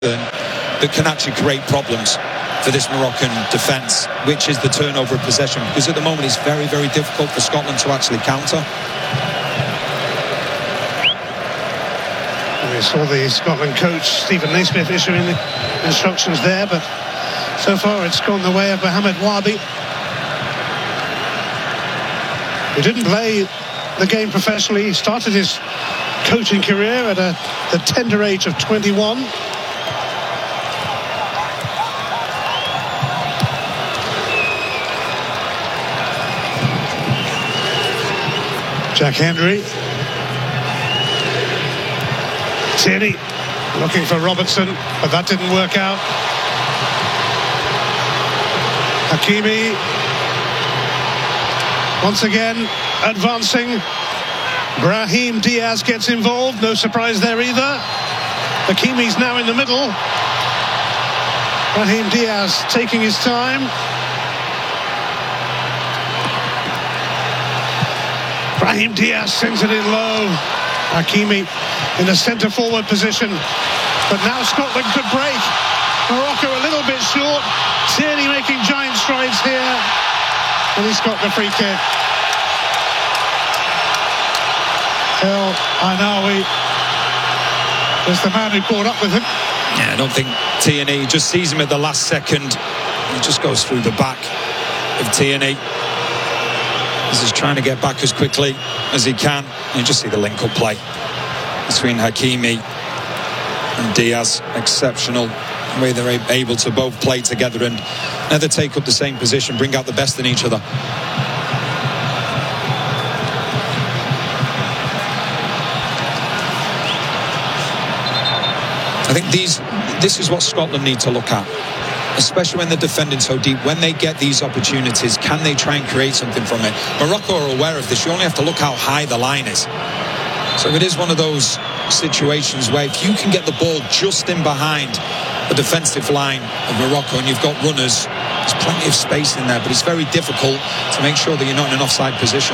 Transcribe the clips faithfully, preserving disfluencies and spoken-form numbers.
that can actually create problems for this Moroccan defence, which is the turnover of possession, because at the moment it's very, very difficult for Scotland to actually counter. We saw the Scotland coach Stephen Naismith issuing the instructions there, but so far it's gone the way of Mohamed Wabi, who didn't play the game professionally. He started his coaching career at a, the tender age of twenty-one. Jack Hendry. Tierney looking for Robertson, but that didn't work out. Hakimi once again advancing. Brahim Diaz gets involved, no surprise there either. Hakimi's now in the middle. Brahim Diaz taking his time. Brahim Diaz sends it in low. Hakimi in a centre-forward position. But now Scotland could break. Morocco a little bit short. Tierney making giant strides here. And he's got the free kick. Well, I know he was the man who caught up with him. Yeah, I don't think Tierney just sees him at the last second. He just goes through the back of Tierney. He's trying to get back as quickly as he can. You just see the link-up play between Hakimi and Diaz. Exceptional the way they're able to both play together and never take up the same position, bring out the best in each other. I think these, this is what Scotland need to look at, especially when they're defending so deep. When they get these opportunities, can they try and create something from it? Morocco are aware of this. You only have to look how high the line is. So it is one of those situations where if you can get the ball just in behind the defensive line of Morocco and you've got runners, there's plenty of space in there, but it's very difficult to make sure that you're not in an offside position.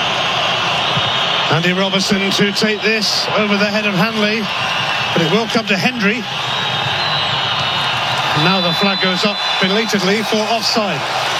Andy Robertson to take this over the head of Hanley, but it will come to Hendry. And now the flag goes up belatedly for offside.